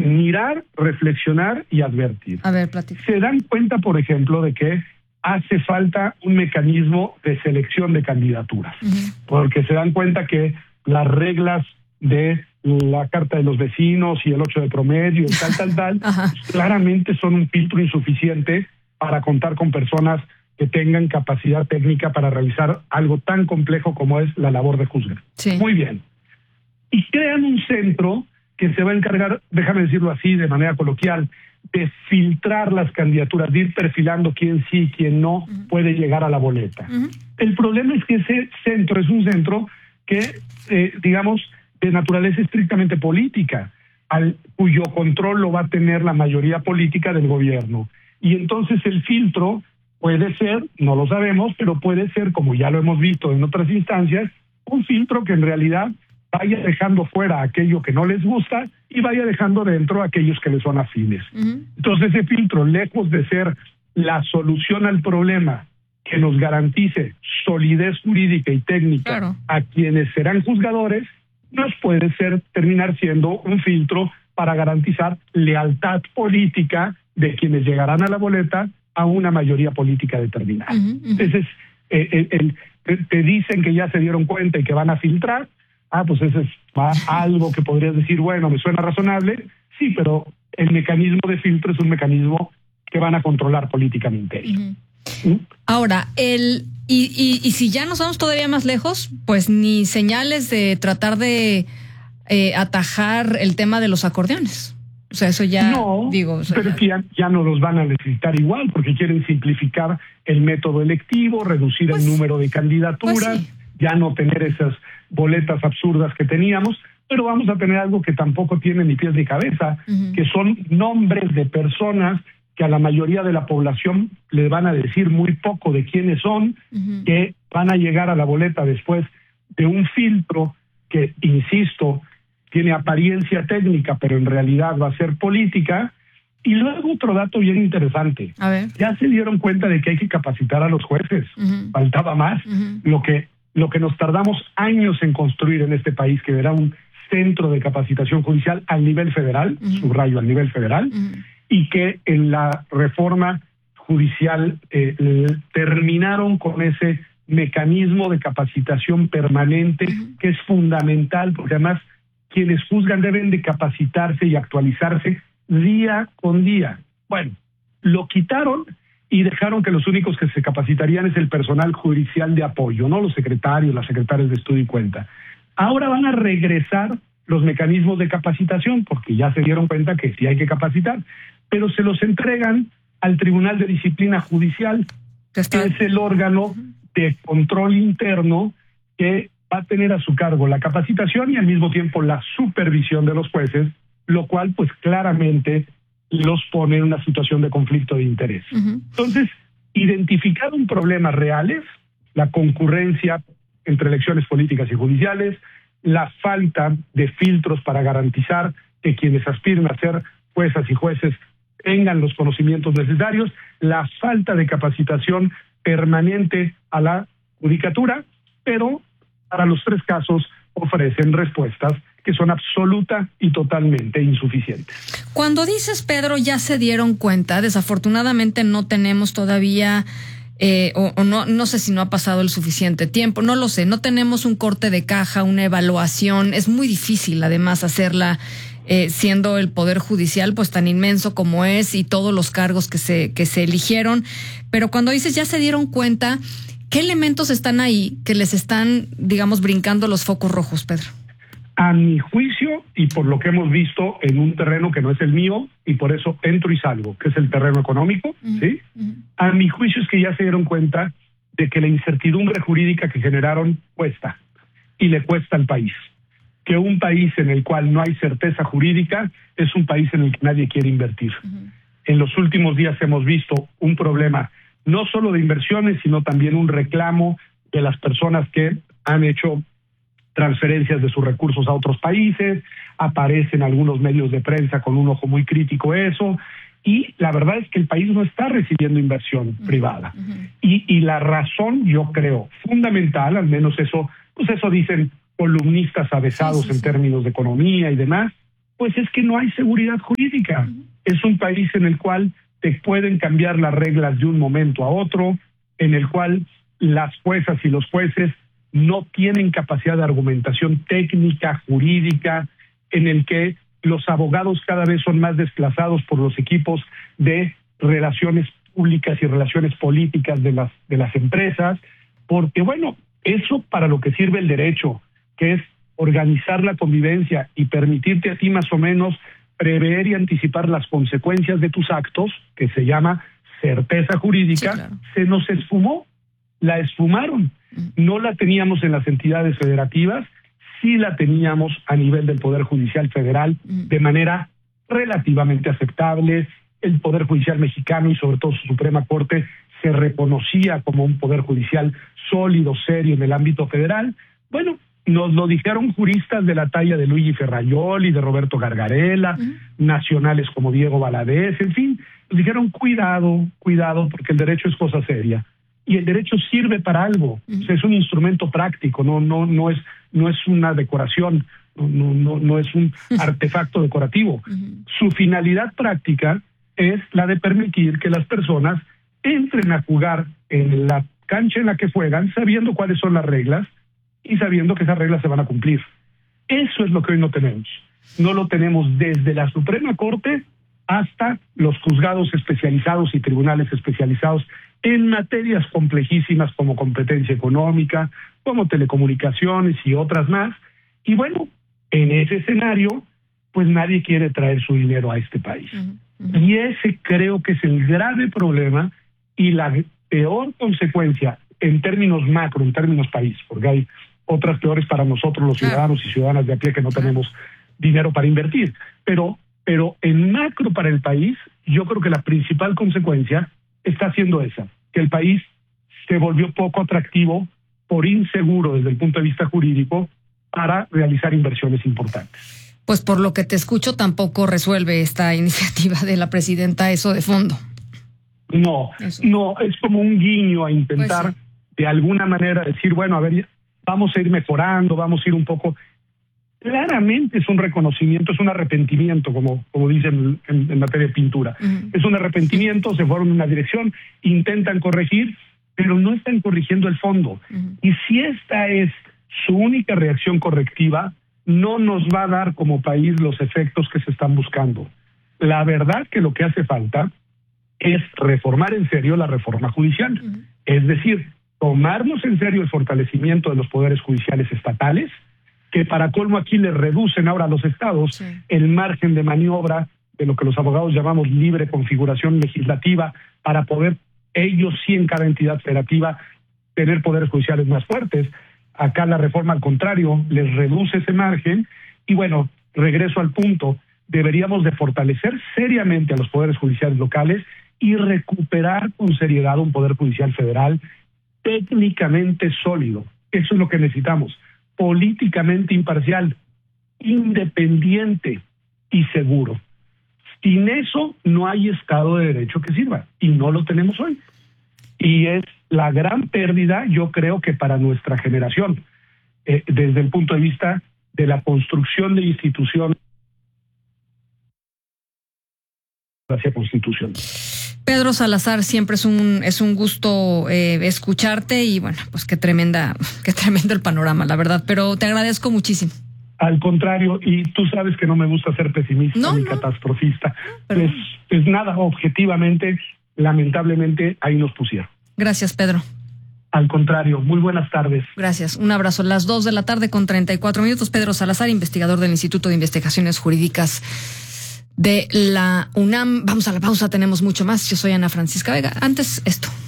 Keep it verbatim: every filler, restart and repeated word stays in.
mirar, reflexionar y advertir. A ver, platica. Se dan cuenta, por ejemplo, de que hace falta un mecanismo de selección de candidaturas, uh-huh. porque se dan cuenta que las reglas de la Carta de los Vecinos y el ocho de promedio y tal, tal, tal, pues, claramente son un filtro insuficiente para contar con personas que tengan capacidad técnica para realizar algo tan complejo como es la labor de juzgar. Sí. Muy bien. Y crean un centro que se va a encargar, déjame decirlo así de manera coloquial, de filtrar las candidaturas, de ir perfilando quién sí, quién no uh-huh. puede llegar a la boleta. Uh-huh. El problema es que ese centro es un centro que, eh, digamos, de naturaleza estrictamente política, al cuyo control lo va a tener la mayoría política del gobierno. Y entonces el filtro puede ser, no lo sabemos, pero puede ser, como ya lo hemos visto en otras instancias, un filtro que en realidad vaya dejando fuera aquello que no les gusta y vaya dejando dentro aquellos que les son afines. Uh-huh. Entonces ese filtro, lejos de ser la solución al problema que nos garantice solidez jurídica y técnica claro. a quienes serán juzgadores, nos puede ser terminar siendo un filtro para garantizar lealtad política de quienes llegarán a la boleta a una mayoría política determinada. Uh-huh, uh-huh. Entonces, eh, el, el, te, te dicen que ya se dieron cuenta y que van a filtrar. Ah, pues ese es va, algo que podrías decir, bueno, me suena razonable. Sí, pero el mecanismo de filtro es un mecanismo que van a controlar políticamente. Uh-huh. ¿Mm? Ahora, el y, y, y si ya nos vamos todavía más lejos, pues ni señales de tratar de eh, atajar el tema de los acordeones. O sea, eso ya, no, digo... O sea, pero ya... que ya, ya no los van a necesitar igual, porque quieren simplificar el método electivo, reducir pues, el número de candidaturas, pues sí. ya no tener esas boletas absurdas que teníamos, pero vamos a tener algo que tampoco tiene ni pies ni cabeza, uh-huh. que son nombres de personas que a la mayoría de la población les van a decir muy poco de quiénes son, uh-huh. que van a llegar a la boleta después de un filtro que, insisto, tiene apariencia técnica, pero en realidad va a ser política. Y luego otro dato bien interesante. A ver. Ya se dieron cuenta de que hay que capacitar a los jueces. Uh-huh. Faltaba más. Uh-huh. Lo que, lo que nos tardamos años en construir en este país, que era un centro de capacitación judicial al nivel federal, uh-huh. subrayo al nivel federal, uh-huh. y que en la reforma judicial eh, terminaron con ese mecanismo de capacitación permanente, uh-huh. que es fundamental, porque además quienes juzgan deben de capacitarse y actualizarse día con día. Bueno, lo quitaron y dejaron que los únicos que se capacitarían es el personal judicial de apoyo, no los secretarios, las secretarias de estudio y cuenta. Ahora van a regresar los mecanismos de capacitación, porque ya se dieron cuenta que sí hay que capacitar, pero se los entregan al Tribunal de Disciplina Judicial, que es el órgano de control interno que va a tener a su cargo la capacitación y al mismo tiempo la supervisión de los jueces, lo cual pues claramente los pone en una situación de conflicto de interés. Uh-huh. Entonces, identificar un problema reales, la concurrencia entre elecciones políticas y judiciales, la falta de filtros para garantizar que quienes aspiren a ser juezas y jueces tengan los conocimientos necesarios, la falta de capacitación permanente a la judicatura, pero para los tres casos ofrecen respuestas que son absoluta y totalmente insuficientes. Cuando dices, Pedro, ya se dieron cuenta, desafortunadamente no tenemos todavía, eh, o, o no, no sé si no ha pasado el suficiente tiempo, no lo sé, no tenemos un corte de caja, una evaluación, es muy difícil además hacerla, eh, siendo el Poder Judicial pues tan inmenso como es y todos los cargos que se, que se eligieron, pero cuando dices ya se dieron cuenta, ¿qué elementos están ahí que les están, digamos, brincando los focos rojos, Pedro? A mi juicio, y por lo que hemos visto en un terreno que no es el mío, y por eso entro y salgo, que es el terreno económico, uh-huh. ¿sí? Uh-huh. A mi juicio es que ya se dieron cuenta de que la incertidumbre jurídica que generaron cuesta, y le cuesta al país. Que un país en el cual no hay certeza jurídica es un país en el que nadie quiere invertir. Uh-huh. En los últimos días hemos visto un problema no solo de inversiones, sino también un reclamo de las personas que han hecho transferencias de sus recursos a otros países, aparecen algunos medios de prensa con un ojo muy crítico eso, y la verdad es que el país no está recibiendo inversión uh-huh. privada. Uh-huh. Y, y la razón, yo creo, fundamental, al menos eso, pues eso dicen columnistas avesados sí, sí, en sí. términos de economía y demás, Pues es que no hay seguridad jurídica. Uh-huh. Es un país en el cual te pueden cambiar las reglas de un momento a otro, en el cual las juezas y los jueces no tienen capacidad de argumentación técnica, jurídica, en el que los abogados cada vez son más desplazados por los equipos de relaciones públicas y relaciones políticas de las, de las empresas, porque bueno, eso para lo que sirve el derecho, que es organizar la convivencia y permitirte a ti más o menos prever y anticipar las consecuencias de tus actos, que se llama certeza jurídica, sí, claro. Se nos esfumó, la esfumaron. No la teníamos en las entidades federativas, sí la teníamos a nivel del Poder Judicial Federal de manera relativamente aceptable. El Poder Judicial mexicano y sobre todo su Suprema Corte se reconocía como un Poder Judicial sólido, serio en el ámbito federal. Bueno, nos lo dijeron juristas de la talla de Luigi Ferrajoli, de Roberto Gargarella, uh-huh. nacionales como Diego Valadez, en fin, nos dijeron cuidado, cuidado, porque el derecho es cosa seria. Y el derecho sirve para algo, uh-huh. o sea, es un instrumento práctico, no, no, no es, no es una decoración, no, no, no es un artefacto decorativo. Uh-huh. Su finalidad práctica es la de permitir que las personas entren a jugar en la cancha en la que juegan, sabiendo cuáles son las reglas y sabiendo que esas reglas se van a cumplir. Eso es lo que hoy no tenemos. No lo tenemos desde la Suprema Corte hasta los juzgados especializados y tribunales especializados en materias complejísimas como competencia económica, como telecomunicaciones y otras más. Y bueno, en ese escenario, pues nadie quiere traer su dinero a este país. Uh-huh, uh-huh. Y ese creo que es el grave problema y la peor consecuencia en términos macro, en términos país, porque hay otras peores para nosotros los ciudadanos y ciudadanas de a pie que no tenemos dinero para invertir. Pero, pero en macro para el país, yo creo que la principal consecuencia está siendo esa, que el país se volvió poco atractivo por inseguro desde el punto de vista jurídico para realizar inversiones importantes. Pues por lo que te escucho, tampoco resuelve esta iniciativa de la presidenta eso de fondo. No, eso. no, es como un guiño a intentar pues sí. de alguna manera decir, bueno, a ver, vamos a ir mejorando, vamos a ir un poco. Claramente es un reconocimiento, es un arrepentimiento, como, como dicen en, en materia de pintura. Uh-huh. Es un arrepentimiento, se fueron en una dirección, intentan corregir, pero no están corrigiendo el fondo. Uh-huh. Y si esta es su única reacción correctiva, no nos va a dar como país los efectos que se están buscando. La verdad que lo que hace falta es reformar en serio la reforma judicial. Uh-huh. Es decir, tomarnos en serio el fortalecimiento de los poderes judiciales estatales, que para colmo aquí le reducen ahora a los estados sí. el margen de maniobra de lo que los abogados llamamos libre configuración legislativa para poder ellos sí en cada entidad federativa tener poderes judiciales más fuertes. Acá la reforma al contrario les reduce ese margen y bueno, regreso al punto, deberíamos de fortalecer seriamente a los poderes judiciales locales y recuperar con seriedad un poder judicial federal técnicamente sólido. Eso es lo que necesitamos. Políticamente imparcial, independiente y seguro. Sin eso no hay Estado de Derecho que sirva y no lo tenemos hoy. Y es la gran pérdida, yo creo que para nuestra generación, eh, desde el punto de vista de la construcción de instituciones hacia Constitución. Pedro Salazar, siempre es un es un gusto eh, escucharte y bueno, pues qué tremenda, qué tremendo el panorama, la verdad, pero te agradezco muchísimo. Al contrario, y tú sabes que no me gusta ser pesimista no, ni no. catastrofista. Pues, pues nada, objetivamente, lamentablemente, ahí nos pusieron. Gracias, Pedro. Al contrario, muy buenas tardes. Gracias, un abrazo. Las dos de la tarde con treinta y cuatro minutos. Pedro Salazar, investigador del Instituto de Investigaciones Jurídicas de la UNAM. Vamos a la pausa, tenemos mucho más. Yo soy Ana Francisca Vega. Antes, esto.